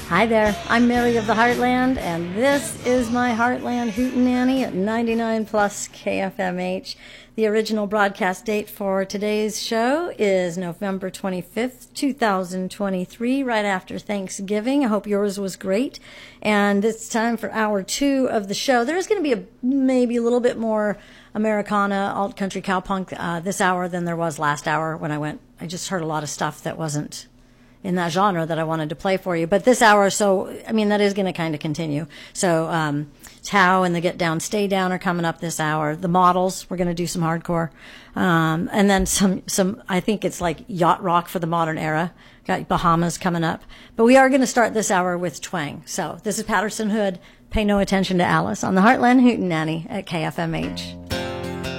Hi there, I'm Mary of the Heartland, and this is my Heartland Hootenanny at 99 plus KFMH. The original broadcast date for today's show is November 25th, 2023, right after Thanksgiving. I hope yours was great. And it's time for hour 2 of the show. There's going to be maybe a little bit more Americana, alt-country, cowpunk this hour than there was last hour when I went. I just heard a lot of stuff that wasn't in that genre that I wanted to play for you. But this hour, that is going to kind of continue. So Tao and the Get Down, Stay Down are coming up this hour. The Models, we're going to do some hardcore. And then some, I think it's like yacht rock for the modern era. Got Bahamas coming up. But we are going to start this hour with twang. So this is Patterson Hood. Pay no attention to Alice on the Heartland Hootenanny at KFMH.